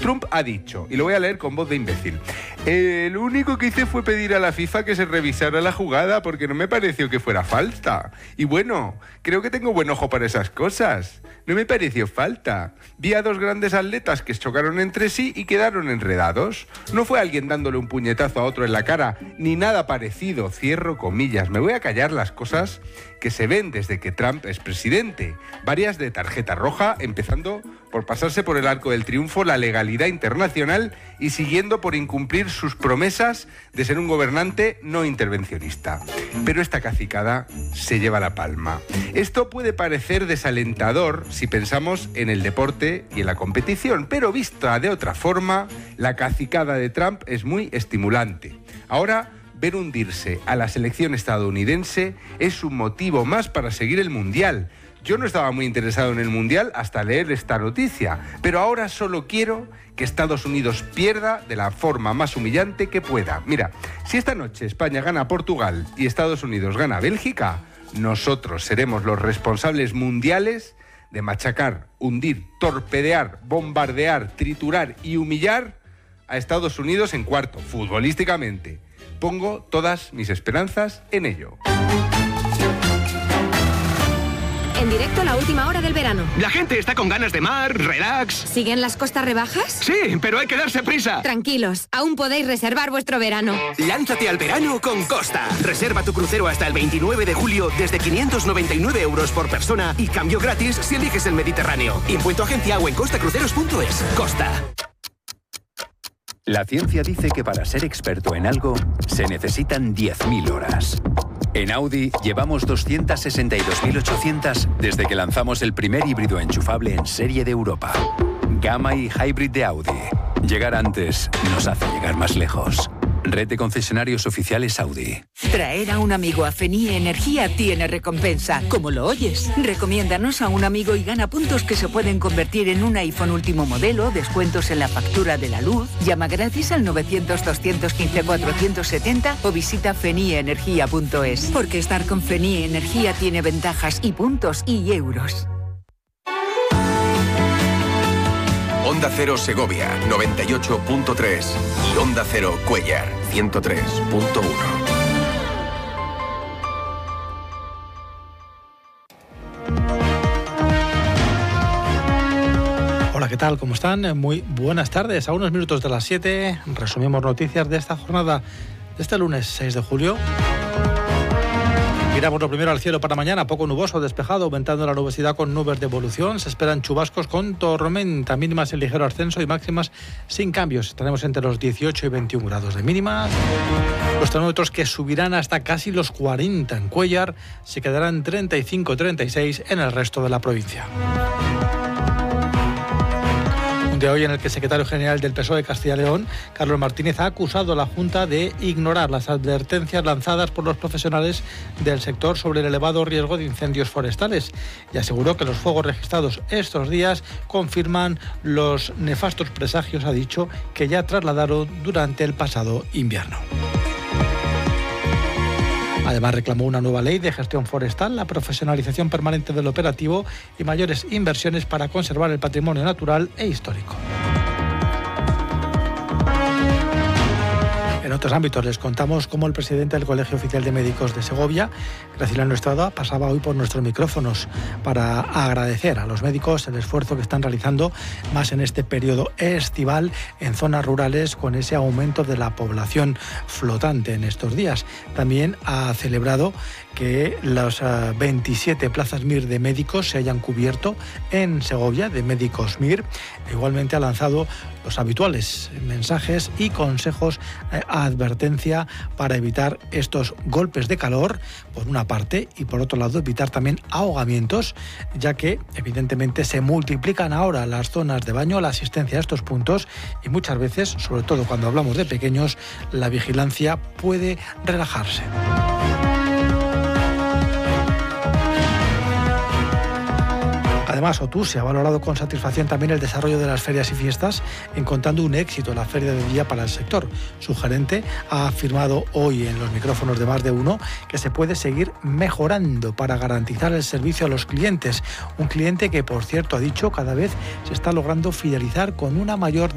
Trump ha dicho, y lo voy a leer con voz de imbécil: lo único que hice fue pedir a la FIFA que se revisara la jugada porque no me pareció que fuera falta. Y bueno, creo que tengo buen ojo para esas cosas. No me pareció falta. Vi a dos grandes atletas que chocaron entre sí y quedaron enredados. No fue alguien dándole un puñetazo a otro en la cara, ni nada parecido. Cierro comillas. Me voy a callar las cosas que se ven desde que Trump es presidente. Varias de tarjeta roja, empezando por pasarse por el arco del triunfo la legalidad internacional y siguiendo por incumplir sus promesas de ser un gobernante no intervencionista. Pero esta cacicada se lleva la palma. Esto puede parecer desalentador si pensamos en el deporte y en la competición, pero vista de otra forma, la cacicada de Trump es muy estimulante. Ahora, ver hundirse a la selección estadounidense es un motivo más para seguir el Mundial. Yo no estaba muy interesado en el Mundial hasta leer esta noticia, pero ahora solo quiero que Estados Unidos pierda de la forma más humillante que pueda. Mira, si esta noche España gana a Portugal y Estados Unidos gana a Bélgica, nosotros seremos los responsables mundiales de machacar, hundir, torpedear, bombardear, triturar y humillar a Estados Unidos en cuarto, futbolísticamente. Pongo todas mis esperanzas en ello. En directo, la última hora del verano. La gente está con ganas de mar, relax. ¿Siguen las costas rebajas? Sí, pero hay que darse prisa. Tranquilos, aún podéis reservar vuestro verano. Lánzate al verano con Costa. Reserva tu crucero hasta el 29 de julio desde 599 euros por persona y cambio gratis si eliges el Mediterráneo. Impuesto agencia o en costacruceros.es. Costa. La ciencia dice que para ser experto en algo se necesitan 10.000 horas. En Audi llevamos 262.800 desde que lanzamos el primer híbrido enchufable en serie de Europa. Gamma y Hybrid de Audi. Llegar antes nos hace llegar más lejos. Red de concesionarios oficiales Audi. Traer a un amigo a Fenie Energía tiene recompensa. Como lo oyes, recomiéndanos a un amigo y gana puntos que se pueden convertir en un iPhone último modelo, descuentos en la factura de la luz, llama gratis al 900-215-470 o visita fenieenergia.es. Porque estar con Fenie Energía tiene ventajas y puntos y euros. Onda Cero Segovia, 98.3 y Onda Cero Cuéllar, 103.1. Hola, ¿qué tal? ¿Cómo están? Muy buenas tardes. A unos minutos de las 7 resumimos noticias de esta jornada de este lunes 6 de julio. Miramos lo primero al cielo para mañana, poco nuboso, despejado, aumentando la nubosidad con nubes de evolución. Se esperan chubascos con tormenta, mínimas en ligero ascenso y máximas sin cambios. Estaremos entre los 18 y 21 grados de mínimas. Los termómetros que subirán hasta casi los 40 en Cuéllar, se quedarán 35-36 en el resto de la provincia. De hoy en el que el secretario general del PSOE de Castilla y León, Carlos Martínez, ha acusado a la Junta de ignorar las advertencias lanzadas por los profesionales del sector sobre el elevado riesgo de incendios forestales y aseguró que los fuegos registrados estos días confirman los nefastos presagios, ha dicho, que ya trasladaron durante el pasado invierno. Además, reclamó una nueva ley de gestión forestal, la profesionalización permanente del operativo y mayores inversiones para conservar el patrimonio natural e histórico. En otros ámbitos les contamos cómo el presidente del Colegio Oficial de Médicos de Segovia, Graciliano Estrada, pasaba hoy por nuestros micrófonos para agradecer a los médicos el esfuerzo que están realizando más en este periodo estival en zonas rurales con ese aumento de la población flotante en estos días. También ha celebrado que las 27 plazas MIR de médicos se hayan cubierto en Segovia, de médicos MIR. Igualmente ha lanzado los habituales mensajes y consejos a advertencia para evitar estos golpes de calor, por una parte, y por otro lado evitar también ahogamientos, ya que evidentemente se multiplican ahora las zonas de baño, la asistencia a estos puntos, y muchas veces, sobre todo cuando hablamos de pequeños, la vigilancia puede relajarse. Además, OTUS ha valorado con satisfacción también el desarrollo de las ferias y fiestas, encontrando un éxito en la feria de día para el sector. Su gerente ha afirmado hoy en los micrófonos de Más de Uno que se puede seguir mejorando para garantizar el servicio a los clientes. Un cliente que, por cierto, ha dicho, cada vez se está logrando fidelizar con una mayor